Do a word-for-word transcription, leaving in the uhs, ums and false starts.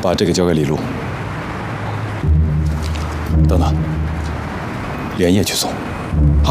把这个交给李璐。等等，连夜去送。